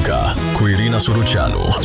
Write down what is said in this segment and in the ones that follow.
Românica cu Irina Suruceanu.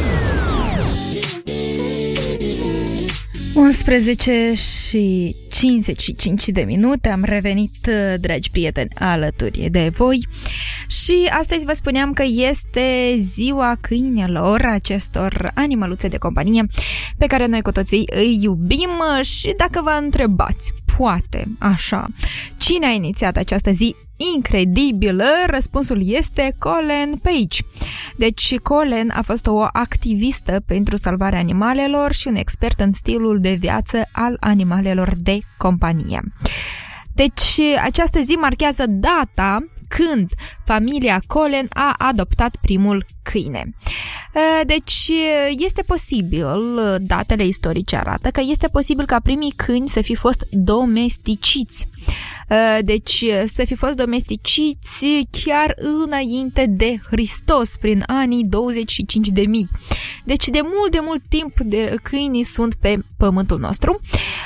11 și 55 de minute, am revenit, dragi prieteni, alături de voi și astăzi vă spuneam că este ziua câinelor, acestor animăluțe de companie pe care noi cu toții îi iubim. Și dacă vă întrebați, poate așa, cine a inițiat această zi incredibilă, răspunsul este Colin Page. Deci Colin a fost o activistă pentru salvarea animalelor și un expert în stilul de viață al animalelor de companie. Deci această zi marchează data când familia Colin a adoptat primul câine. Deci este posibil, datele istorice arată că este posibil ca primii câini să fi fost domesticiți. Deci să fi fost domesticiți chiar înainte de Hristos, prin anii 25.000. Deci de mult timp câinii sunt pe pământul nostru.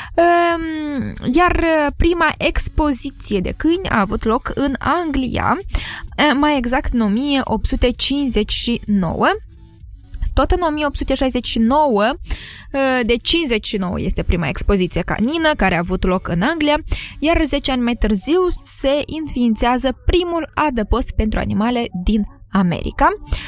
Iar prima expoziție de câini a avut loc în Anglia, mai exact în 1859. Tot în 1869, de 59 este prima expoziție canină care a avut loc în Anglia, iar 10 ani mai târziu se înființează primul adăpost pentru animale din America.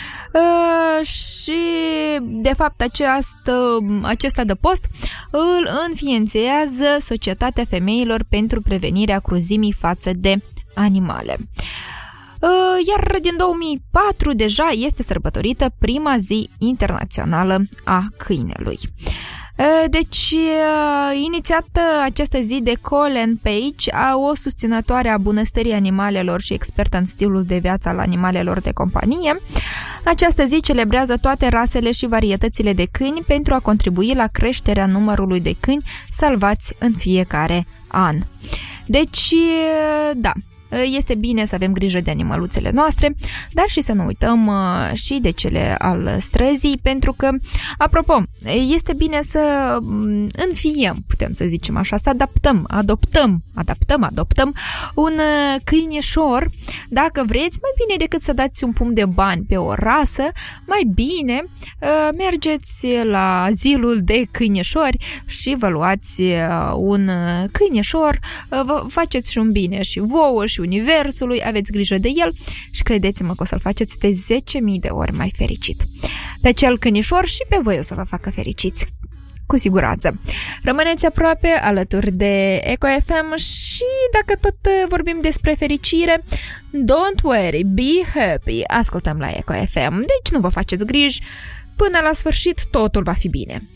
Și de fapt acest adăpost îl înființează Societatea Femeilor pentru Prevenirea Cruzimii față de animale. Iar din 2004 deja este sărbătorită prima zi internațională a câinelui. Deci, inițiată această zi de Colin Page, o susținătoare a bunăstării animalelor și expertă în stilul de viață al animalelor de companie, această zi celebrează toate rasele și varietățile de câini pentru a contribui la creșterea numărului de câini salvați în fiecare an. Deci, da, este bine să avem grijă de animăluțele noastre, dar și să nu uităm și de cele al străzii, pentru că, apropo, este bine să înfiem, putem să zicem așa, să adoptăm un câinișor. Dacă vreți, mai bine decât să dați un pumn de bani pe o rasă, mai bine mergeți la azilul de câinișori și vă luați un câinișor, vă faceți și un bine și vouă și universului, aveți grijă de el și credeți-mă că o să-l faceți de 10.000 de ori mai fericit. Pe cel câinișor și pe voi o să vă facă fericiți. Cu siguranță. Rămâneți aproape alături de Eco FM și dacă tot vorbim despre fericire, don't worry, be happy. Ascultăm la Eco FM, deci nu vă faceți griji, până la sfârșit totul va fi bine.